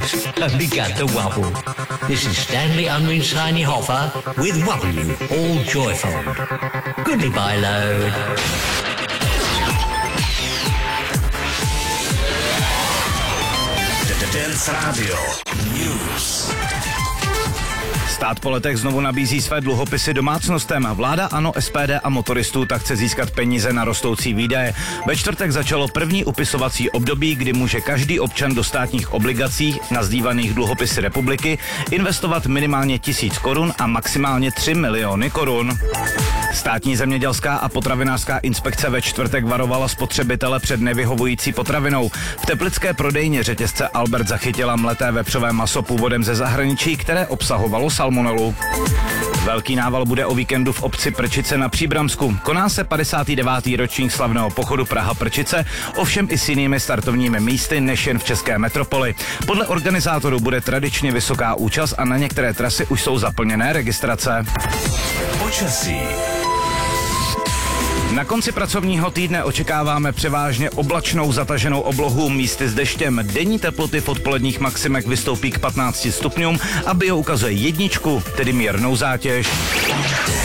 only got the wobble. This is Stanley Unwin Shiny Hoffa with Wobble You, all joyful. Goodbye, load. Dance Radio News. Stát po letech znovu nabízí své dluhopisy domácnostem. Vláda ANO, SPD a motoristů tak chce získat peníze na rostoucí výdaje. Ve čtvrtek začalo první upisovací období, kdy může každý občan do státních obligací nazdívaných dluhopisy republiky investovat minimálně 1000 korun a maximálně 3 miliony korun. Státní zemědělská a potravinářská inspekce ve čtvrtek varovala spotřebitele před nevyhovující potravinou. V teplické prodejně řetězce Albert zachytila mleté vepřové maso původem ze zahraničí, které obsahovalo salmonelu. Velký nával bude o víkendu v obci Prčice na Příbramsku. Koná se 59. ročník slavného pochodu Praha-Prčice, ovšem i s jinými startovními místy než jen v české metropoli. Podle organizátorů bude tradičně vysoká účast a na některé trasy už jsou zaplněné registrace. Počasí. Na konci pracovního týdne očekáváme převážně oblačnou zataženou oblohu, místy s deštěm. Denní teploty v odpoledních maximech vystoupí k 15 stupňům a bio ukazuje 1, tedy mírnou zátěž.